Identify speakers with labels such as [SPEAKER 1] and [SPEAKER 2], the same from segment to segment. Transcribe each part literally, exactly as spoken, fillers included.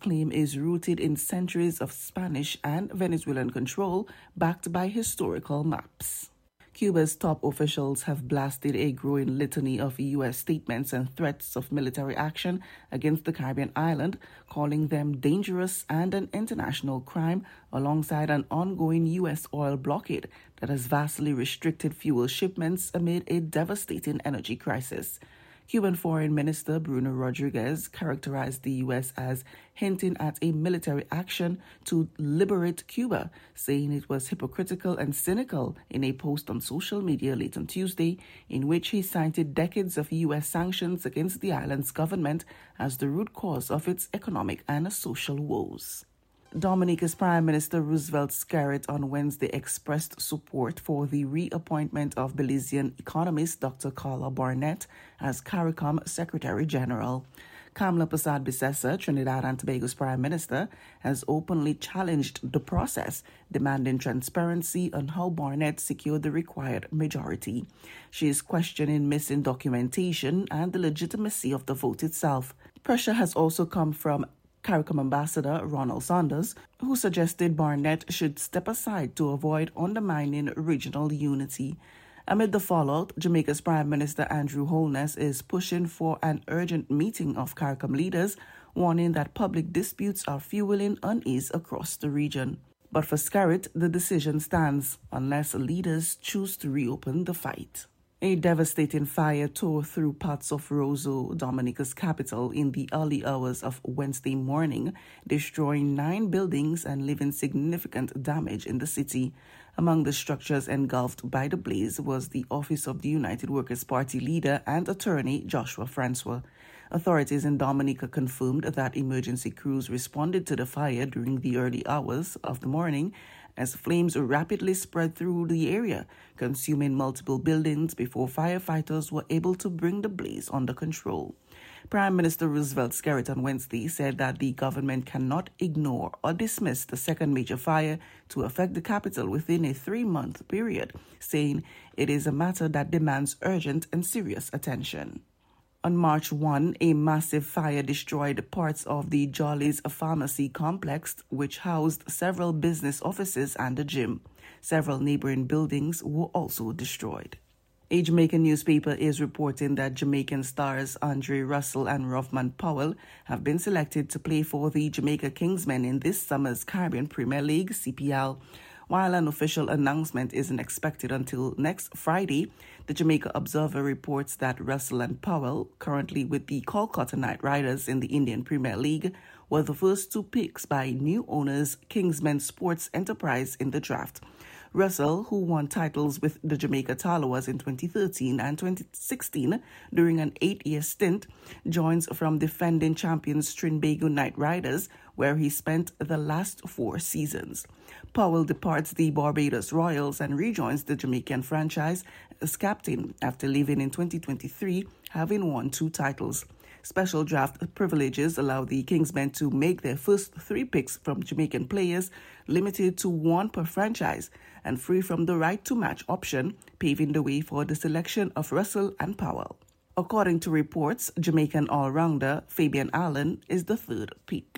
[SPEAKER 1] claim is rooted in centuries of Spanish and Venezuelan control, backed by historical maps. Cuba's top officials have blasted a growing litany of U S statements and threats of military action against the Caribbean island, calling them dangerous and an international crime, alongside an ongoing U S oil blockade that has vastly restricted fuel shipments amid a devastating energy crisis. Cuban Foreign Minister Bruno Rodriguez characterized the U S as hinting at a military action to liberate Cuba, saying it was hypocritical and cynical in a post on social media late on Tuesday, in which he cited decades of U S sanctions against the island's government as the root cause of its economic and social woes. Dominica's Prime Minister Roosevelt Skerrit on Wednesday expressed support for the reappointment of Belizean economist Doctor Carla Barnett as CARICOM Secretary General. Kamla Persad-Bissessar, Trinidad and Tobago's Prime Minister, has openly challenged the process, demanding transparency on how Barnett secured the required majority. She is questioning missing documentation and the legitimacy of the vote itself. Pressure has also come from CARICOM Ambassador Ronald Saunders, who suggested Barnett should step aside to avoid undermining regional unity. Amid the fallout, Jamaica's Prime Minister Andrew Holness is pushing for an urgent meeting of CARICOM leaders, warning that public disputes are fueling unease across the region. But for Skerrit, the decision stands unless leaders choose to reopen the fight. A devastating fire tore through parts of Roseau, Dominica's capital, in the early hours of Wednesday morning, destroying nine buildings and leaving significant damage in the city. Among the structures engulfed by the blaze was the office of the United Workers' Party leader and attorney Joshua Francois. Authorities in Dominica confirmed that emergency crews responded to the fire during the early hours of the morning as flames rapidly spread through the area, consuming multiple buildings before firefighters were able to bring the blaze under control. Prime Minister Roosevelt Skerrit on Wednesday said that the government cannot ignore or dismiss the second major fire to affect the capital within a three-month period, saying it is a matter that demands urgent and serious attention. On March first, a massive fire destroyed parts of the Jolly's Pharmacy complex, which housed several business offices and a gym. Several neighboring buildings were also destroyed. A Jamaican newspaper is reporting that Jamaican stars Andre Russell and Rovman Powell have been selected to play for the Jamaica Kingsmen in this summer's Caribbean Premier League, C P L. While an official announcement isn't expected until next Friday, the Jamaica Observer reports that Russell and Powell, currently with the Kolkata Knight Riders in the Indian Premier League, were the first two picks by new owners Kingsmen Sports Enterprise in the draft. Russell, who won titles with the Jamaica Tallawahs in twenty thirteen and twenty sixteen during an eight-year stint, joins from defending champions Trinbago Knight Riders, where he spent the last four seasons. Powell departs the Barbados Royals and rejoins the Jamaican franchise as captain after leaving in twenty twenty-three, having won two titles. Special draft privileges allow the Kingsmen to make their first three picks from Jamaican players, limited to one per franchise, and free from the right-to-match option, paving the way for the selection of Russell and Powell. According to reports, Jamaican all-rounder Fabian Allen is the third pick.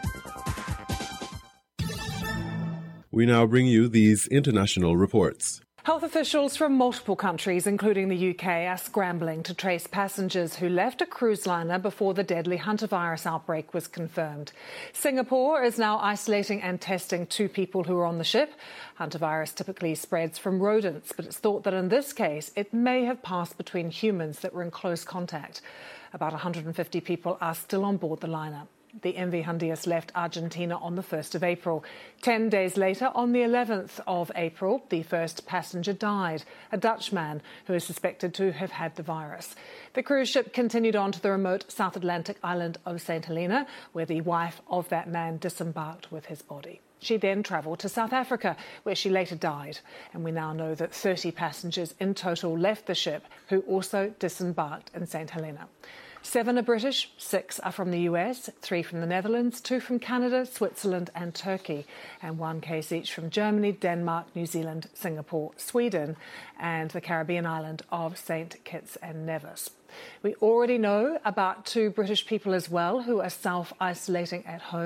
[SPEAKER 2] We now bring you these international reports.
[SPEAKER 3] Health officials from multiple countries, including the U K, are scrambling to trace passengers who left a cruise liner before the deadly hantavirus outbreak was confirmed. Singapore is now isolating and testing two people who were on the ship. Hantavirus typically spreads from rodents, but it's thought that in this case it may have passed between humans that were in close contact. About one hundred fifty people are still on board the liner. The M V Hondias left Argentina on the first of April. Ten days later, on the eleventh of April, the first passenger died, a Dutchman who is suspected to have had the virus. The cruise ship continued on to the remote South Atlantic island of Saint Helena, where the wife of that man disembarked with his body. She then travelled to South Africa, where she later died. And we now know that thirty passengers in total left the ship, who also disembarked in Saint Helena. Seven are British, six are from the U S, three from the Netherlands, two from Canada, Switzerland and Turkey, and one case each from Germany, Denmark, New Zealand, Singapore, Sweden and the Caribbean island of Saint Kitts and Nevis. We already know about two British people as well who are self-isolating at home.